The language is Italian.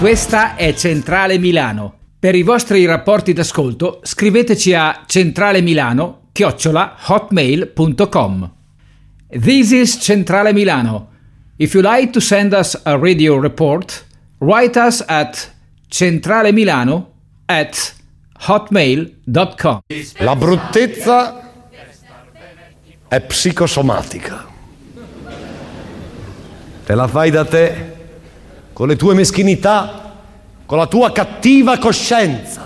Questa è Centrale Milano. Per i vostri rapporti d'ascolto scriveteci a centralemilano@hotmail.com. This is Centrale Milano. If you like to send us a radio report, write us at centralemilano@hotmail.com. La bruttezza è psicosomatica. Te la fai da te con le tue meschinità, con la tua cattiva coscienza.